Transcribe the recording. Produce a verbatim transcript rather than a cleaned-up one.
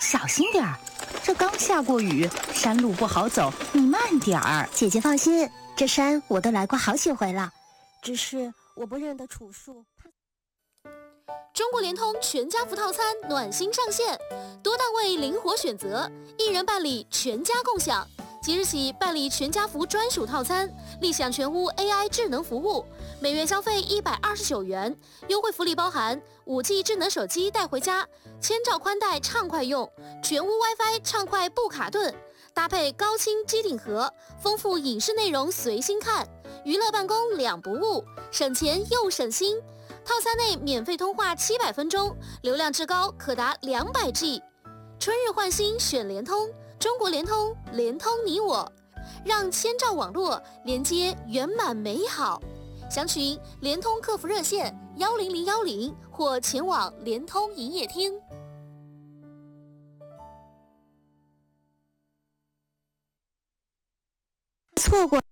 小心点儿，这刚下过雨，山路不好走，你慢点儿。 姐姐放心，这山我都来过好几回了，只是我不认得楚树。 中国联通全家福套餐暖心上线，多档位灵活选择，一人办理全家共享。即日起办理全家福专属套餐，立享全屋 A I 智能服务，每月消费一百二十九元，优惠福利包含 五 G 智能手机带回家，千兆宽带畅快用，全屋 WiFi 畅快不卡顿，搭配高清机顶盒，丰富影视内容随心看，娱乐办公两不误，省钱又省心。套餐内免费通话七百分钟，流量至高可达两百 G。春日换新选联通，中国联通，联通你我，让千兆网络连接圆满美好。详询联通客服热线幺零零幺零或前往联通营业厅。 错过。